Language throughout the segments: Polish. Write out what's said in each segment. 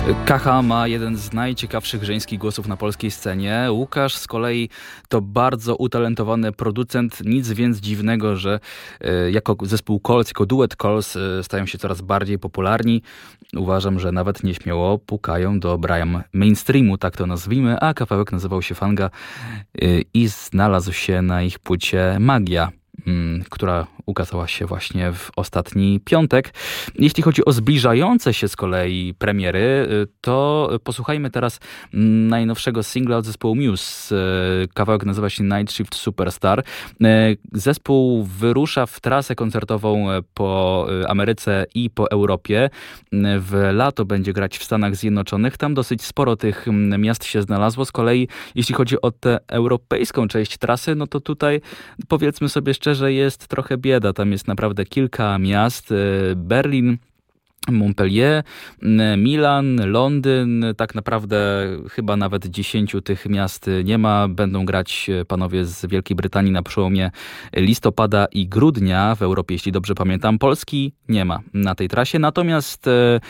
Kacha ma jeden z najciekawszych żeńskich głosów na polskiej scenie. Łukasz z kolei to bardzo utalentowany producent. Nic więc dziwnego, że jako zespół Cols, jako duet Cols stają się coraz bardziej popularni. Uważam, że nawet nieśmiało pukają do bramy mainstreamu, tak to nazwijmy, a kawałek nazywał się Fanga i znalazł się na ich płycie Magia, która ukazała się właśnie w ostatni piątek. Jeśli chodzi o zbliżające się z kolei premiery, to posłuchajmy teraz najnowszego singla od zespołu Muse. Kawałek nazywa się Night Shift Superstar. Zespół wyrusza w trasę koncertową po Ameryce i po Europie. W lato będzie grać w Stanach Zjednoczonych. Tam dosyć sporo tych miast się znalazło. Z kolei jeśli chodzi o tę europejską część trasy, no to tutaj powiedzmy sobie szczerze, jest trochę bieda. Tam jest naprawdę kilka miast. Berlin, Montpellier, Milan, Londyn, tak naprawdę chyba nawet 10 tych miast nie ma. Będą grać panowie z Wielkiej Brytanii na przełomie listopada i grudnia w Europie, jeśli dobrze pamiętam. Polski nie ma na tej trasie, natomiast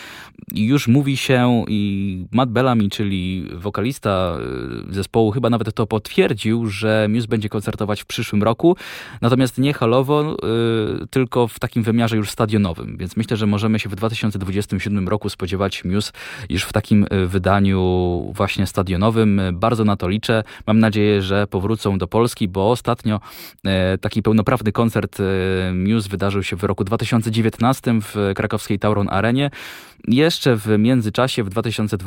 już mówi się i Matt Bellamy, czyli wokalista zespołu, chyba nawet to potwierdził, że Muse będzie koncertować w przyszłym roku, natomiast nie halowo, tylko w takim wymiarze już stadionowym, więc myślę, że możemy się w 2027 roku spodziewać Muse już w takim wydaniu właśnie stadionowym. Bardzo na to liczę. Mam nadzieję, że powrócą do Polski, bo ostatnio taki pełnoprawny koncert Muse wydarzył się w roku 2019 w krakowskiej Tauron Arenie. Jeszcze w międzyczasie w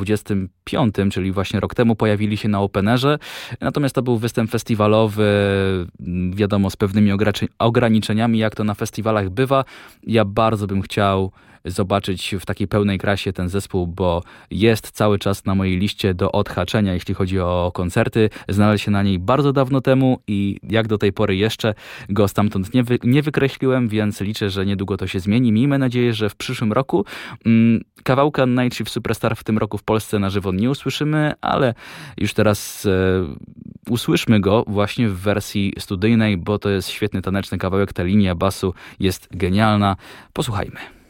2025, czyli właśnie rok temu, pojawili się na Openerze. Natomiast to był występ festiwalowy, wiadomo, z pewnymi ograniczeniami, jak to na festiwalach bywa. Ja bardzo bym chciał zobaczyć w takiej pełnej krasie ten zespół, bo jest cały czas na mojej liście do odhaczenia, jeśli chodzi o koncerty. Znalazł się na niej bardzo dawno temu i jak do tej pory jeszcze go stamtąd nie wykreśliłem, więc liczę, że niedługo to się zmieni. Miejmy nadzieję, że w przyszłym roku. Kawałka Night Shift Superstar w tym roku w Polsce na żywo nie usłyszymy, ale już teraz usłyszmy go właśnie w wersji studyjnej, bo to jest świetny taneczny kawałek, ta linia basu jest genialna. Posłuchajmy.